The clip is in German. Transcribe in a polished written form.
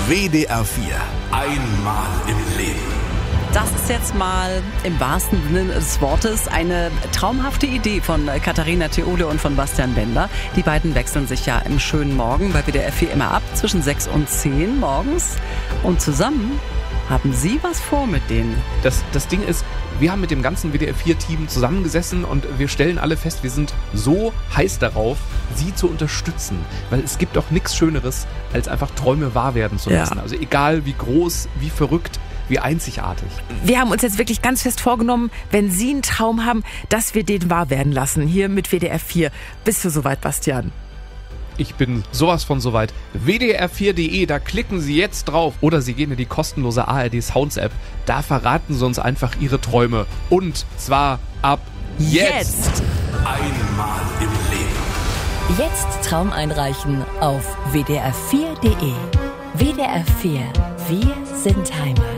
WDR 4. Einmal im Leben. Das ist jetzt mal im wahrsten Sinne des Wortes eine traumhafte Idee von Katharina Theole und von Bastian Bender. Die beiden wechseln sich ja im schönen Morgen bei WDR 4 immer ab, zwischen 6 und 10 morgens. Und zusammen haben Sie was vor mit denen. Das Ding ist, wir haben mit dem ganzen WDR 4-Team zusammengesessen und wir stellen alle fest, wir sind so heiß darauf, Sie zu unterstützen. Weil es gibt doch nichts Schöneres, als einfach Träume wahr werden zu lassen. Ja. Also egal wie groß, wie verrückt, wie einzigartig. Wir haben uns jetzt wirklich ganz fest vorgenommen, wenn Sie einen Traum haben, dass wir den wahr werden lassen. Hier mit WDR 4. Bist du soweit, Bastian? Ich bin sowas von soweit. WDR4.de, da klicken Sie jetzt drauf. Oder Sie gehen in die kostenlose ARD Sounds App. Da verraten Sie uns einfach Ihre Träume. Und zwar ab jetzt. Einmal im Leben. Jetzt Traum einreichen auf WDR4.de. WDR 4. Wir sind Heimat.